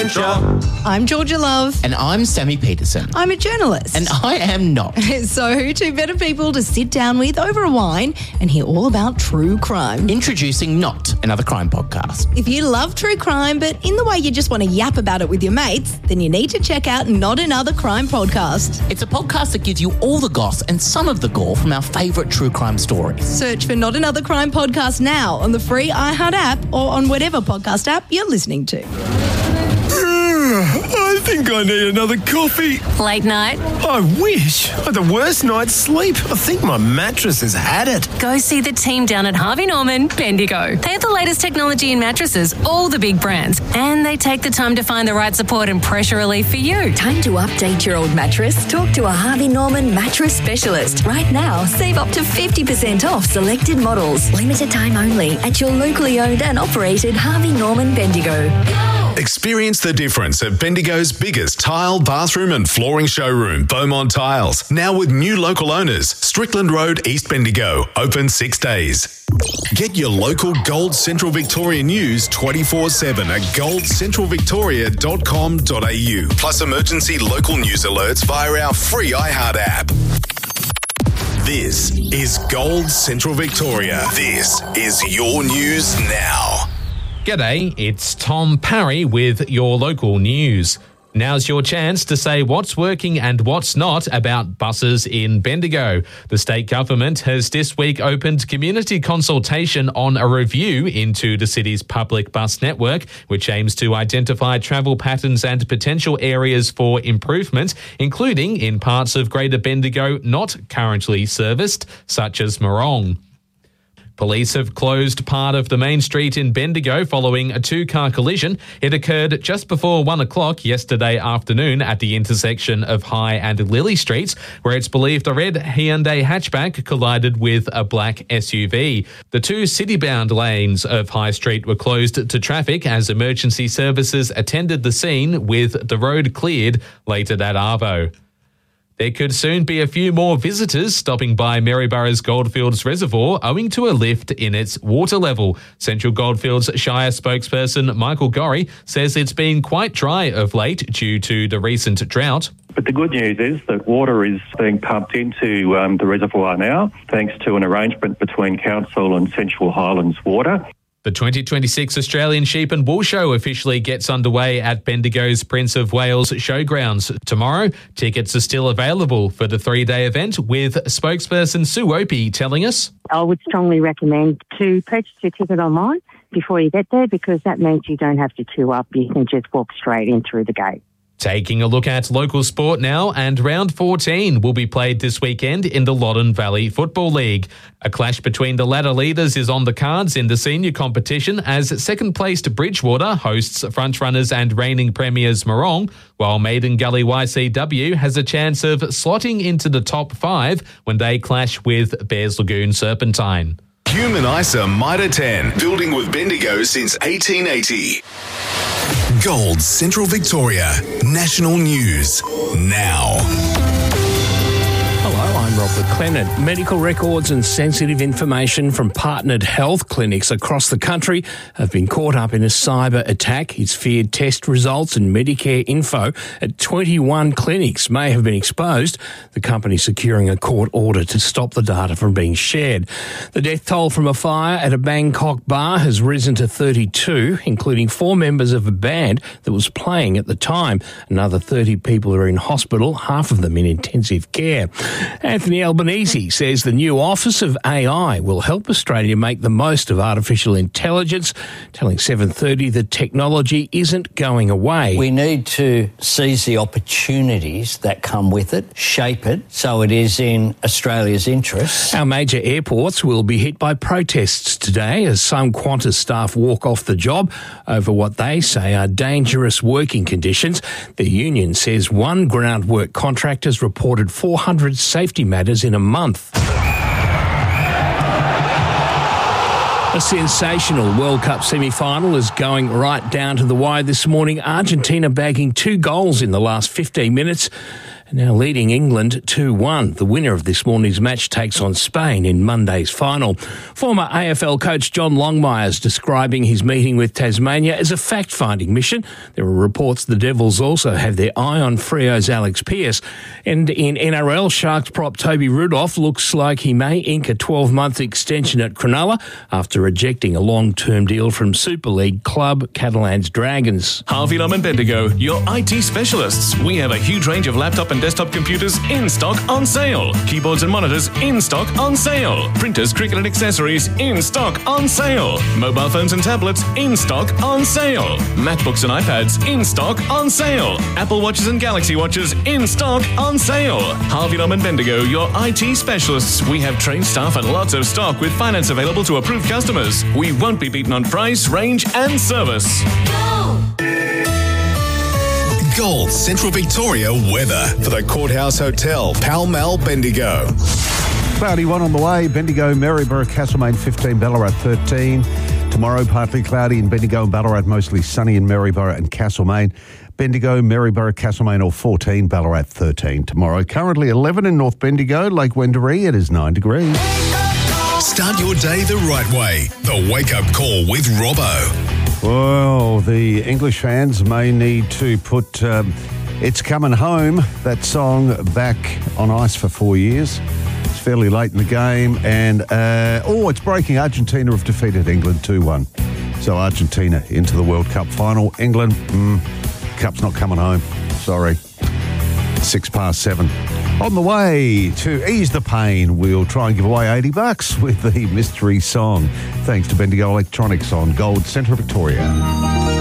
adventure. I'm Georgia Love. And I'm Sammy Peterson. I'm a journalist. And I am not. So who two better people to sit down with over a wine and hear all about true crime? Introducing Not Another Crime Podcast. If you love true crime, but in the way you just want to yap about it with your mates, then you need to check out Not Another Crime Podcast. It's a podcast that gives you all the goss and some of the gore from our favourite true crime stories. Search for Not Another Crime Podcast now on the free iHeart app or on whatever podcast app you're listening to. I think I need another coffee. Late night? I wish. I had the worst night's sleep. I think my mattress has had it. Go see the team down at Harvey Norman, Bendigo. They have the latest technology in mattresses, all the big brands, and they take the time to find the right support and pressure relief for you. Time to update your old mattress? Talk to a Harvey Norman mattress specialist. Right now, save up to 50% off selected models. Limited time only at your locally owned and operated Harvey Norman Bendigo. Experience the difference at Bendigo's biggest tile, bathroom and flooring showroom, Beaumont Tiles. Now with new local owners, Strickland Road, East Bendigo, open 6 days. Get your local Gold Central Victoria news 24/7 at goldcentralvictoria.com.au. Plus emergency local news alerts via our free iHeart app. This is Gold Central Victoria. This is your news now. G'day, it's Tom Parry with your local news. Now's your chance to say what's working and what's not about buses in Bendigo. The state government has this week opened community consultation on a review into the city's public bus network, which aims to identify travel patterns and potential areas for improvement, including in parts of Greater Bendigo not currently serviced, such as Morong. Police have closed part of the main street in Bendigo following a two-car collision. It occurred just before 1 o'clock yesterday afternoon at the intersection of High and Lily Streets, where it's believed a red Hyundai hatchback collided with a black SUV. The two city-bound lanes of High Street were closed to traffic as emergency services attended the scene, with the road cleared later that arvo. There could soon be a few more visitors stopping by Maryborough's Goldfields Reservoir owing to a lift in its water level. Central Goldfields Shire spokesperson Michael Gorry says it's been quite dry of late due to the recent drought. But the good news is that water is being pumped into the reservoir now, thanks to an arrangement between Council and Central Highlands Water. The 2026 Australian Sheep and Wool Show officially gets underway at Bendigo's Prince of Wales Showgrounds tomorrow. Tickets are still available for the 3-day event, with spokesperson Sue Opie telling us, I would strongly recommend to purchase your ticket online before you get there, because that means you don't have to queue up. You can just walk straight in through the gate. Taking a look at local sport now, and round 14 will be played this weekend in the Loddon Valley Football League. A clash between the ladder leaders is on the cards in the senior competition as second-placed Bridgewater hosts frontrunners and reigning premiers Morong, while Maiden Gully YCW has a chance of slotting into the top 5 when they clash with Bears Lagoon Serpentine. Human ISA Mitre 10, building with Bendigo since 1880. Gold Central Victoria, national news now. Hello, I'm Robert Clennon. Medical records and sensitive information from partnered health clinics across the country have been caught up in a cyber attack. Its feared test results and Medicare info at 21 clinics may have been exposed. The company securing a court order to stop the data from being shared. The death toll from a fire at a Bangkok bar has risen to 32, including 4 members of a band that was playing at the time. Another 30 people are in hospital, half of them in intensive care. Anthony Albanese says the new Office of AI will help Australia make the most of artificial intelligence, telling 730 that technology isn't going away. We need to seize the opportunities that come with it, shape it so it is in Australia's interests. Our major airports will be hit by protests today as some Qantas staff walk off the job over what they say are dangerous working conditions. The union says one groundwork contractor has reported 400 safety matters in a month. A sensational World Cup semi-final is going right down to the wire this morning. Argentina bagging 2 goals in the last 15 minutes now leading England 2-1. The winner of this morning's match takes on Spain in Monday's final. Former AFL coach John Longmire is describing his meeting with Tasmania as a fact-finding mission. There are reports the Devils also have their eye on Freo's Alex Pearce. And in NRL, Sharks prop Toby Rudolph looks like he may ink a 12-month extension at Cronulla after rejecting a long-term deal from Super League club Catalan's Dragons. Harvey Norman Bendigo, your IT specialists. We have a huge range of laptop and desktop computers in stock on sale. Keyboards and monitors in stock on sale. Printers, cricket and accessories in stock on sale. Mobile phones and tablets in stock on sale. MacBooks and iPads in stock on sale. Apple Watches and Galaxy Watches in stock on sale. Harvey Norman Bendigo, your IT specialists. We have trained staff and lots of stock with finance available to approved customers. We won't be beaten on price, range and service. Gold Central Victoria weather for the Courthouse Hotel, Pall Mall, Bendigo. Cloudy one on the way. Bendigo, Maryborough, Castlemaine 15, Ballarat 13. Tomorrow, partly cloudy in Bendigo and Ballarat, mostly sunny in Maryborough and Castlemaine. Bendigo, Maryborough, Castlemaine all 14, Ballarat 13. Tomorrow, currently 11 in North Bendigo, Lake Wendouree, it is 9 degrees. Start your day the right way. The Wake Up Call with Robbo. Well, the English fans may need to put It's Coming Home, that song, back on ice for 4 years. It's fairly late in the game. And, it's breaking. Argentina have defeated England 2-1. So Argentina into the World Cup final. England, cup's not coming home. Sorry. 7:06. On the way to ease the pain, we'll try and give away $80 with the mystery song. Thanks to Bendigo Electronics on Gold Central Victoria.